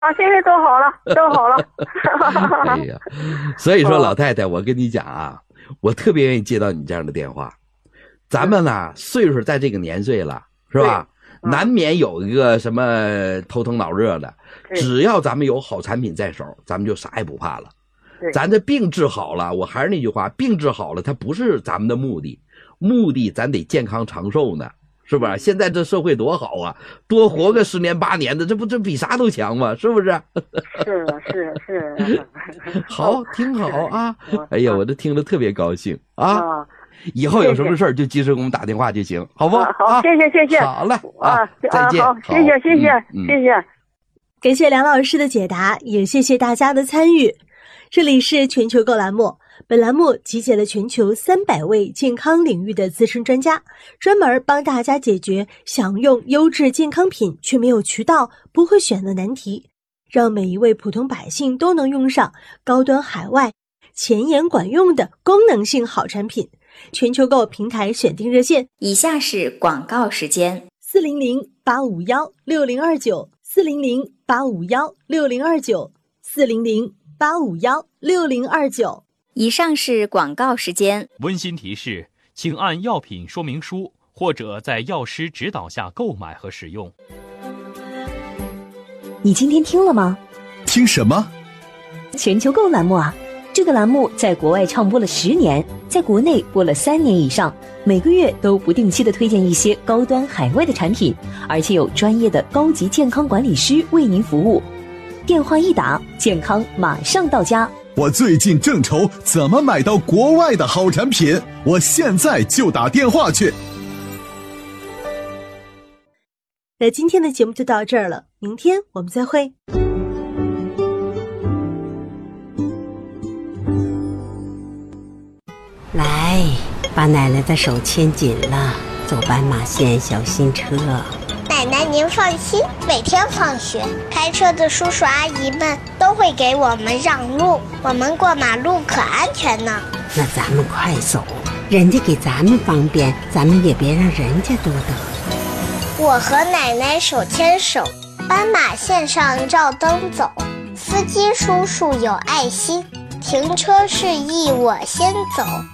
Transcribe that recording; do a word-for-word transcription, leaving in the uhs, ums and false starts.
啊，现在都好了，都好了。 哎呀，所以说老太太，我跟你讲啊，我特别愿意接到你这样的电话。咱们呢，岁数在这个年岁了，是吧？难免有一个什么头疼脑热的，只要咱们有好产品在手，咱们就啥也不怕了。咱这病治好了，我还是那句话，病治好了，它不是咱们的目的，目的咱得健康长寿呢，是吧？现在这社会多好啊，多活个十年八年的，这不这比啥都强吗？是不是？ 是是是。 好，挺好啊！哎呀，我这听着特别高兴啊！以后有什么事儿就及时给我们打电话就行，好不好？ 好，谢谢谢谢。 好了啊，再见。 好，谢谢谢谢谢谢。 感谢梁老师的解答，也谢谢大家的参与。这里是全球购栏目，本栏目集结了全球三百位健康领域的资深专家，专门帮大家解决想用优质健康品却没有渠道、不会选的难题，让每一位普通百姓都能用上高端海外、前沿管用的功能性好产品。全球购平台选定热线， 以下是广告时间： 四零零八五幺六零二九，四零零八五幺六零二九，四零零八五幺六零二九。 以上是广告时间。 温馨提示，请按药品说明书或者在药师指导下购买和使用。 你今天听了吗？ 听什么？ 全球购栏目啊！这个栏目在国外唱播了十年，在国内播了三年以上，每个月都不定期的推荐一些高端海外的产品，而且有专业的高级健康管理师为您服务。电话一打，健康马上到家。 我最近正愁怎么买到国外的好产品，我现在就打电话去。 那今天的节目就到这儿了，明天我们再会。 来，把奶奶的手牵紧了，走斑马线，小心车。 奶奶您放心，每天放学，开车的叔叔阿姨们都会给我们让路，我们过马路可安全呢。 那咱们快走，人家给咱们方便，咱们也别让人家多得。 我和奶奶手牵手，斑马线上照灯走，司机叔叔有爱心，停车示意我先走。